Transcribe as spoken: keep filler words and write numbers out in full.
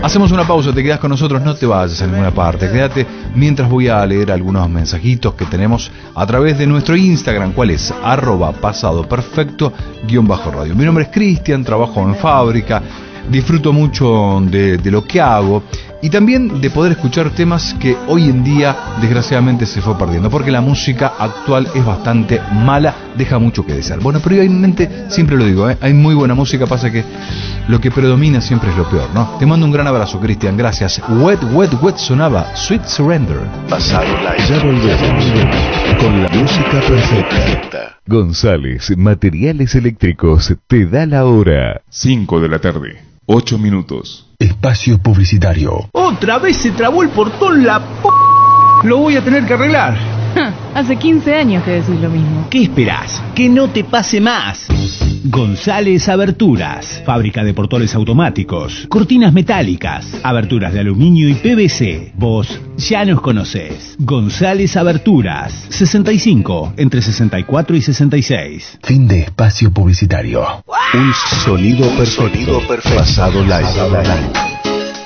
Hacemos una pausa, te quedas con nosotros, no te vayas a ninguna parte. Quédate mientras voy a leer algunos mensajitos que tenemos a través de nuestro Instagram. ¿Cuál es? Arroba pasado perfecto guión bajo radio. Mi nombre es Cristian, trabajo en fábrica, disfruto mucho de, de lo que hago y también de poder escuchar temas que hoy en día desgraciadamente se fue perdiendo, porque la música actual es bastante mala, deja mucho que desear. Bueno, pero obviamente siempre lo digo, ¿eh? Hay muy buena música, pasa que lo que predomina siempre es lo peor, ¿no? Te mando un gran abrazo, Cristian, gracias. Wet, Wet, Wet sonaba Sweet Surrender. Pasado Live. Ya volvemos con la música perfecta. González Materiales Eléctricos te da la hora. cinco de la tarde, ocho minutos. Espacio publicitario. Otra vez se trabó el portón, la p... Lo voy a tener que arreglar. Hace quince años que decís lo mismo. ¿Qué esperás? Que no te pase más. González Aberturas, fábrica de portones automáticos, cortinas metálicas, aberturas de aluminio y P V C. Vos ya nos conocés. González Aberturas, sesenta y cinco, entre sesenta y cuatro y sesenta y seis. Fin de espacio publicitario. Un sonido perfecto. Pasado Live.